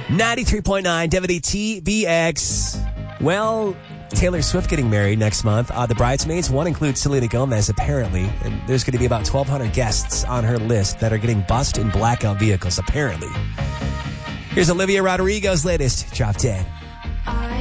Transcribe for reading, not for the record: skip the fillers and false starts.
93.9 WTBX. Well, Taylor Swift getting married next month. The bridesmaids, one includes Selena Gomez, apparently. And there's going to be about 1,200 guests on her list that are getting bussed in blackout vehicles, apparently. Here's Olivia Rodrigo's latest Drop 10.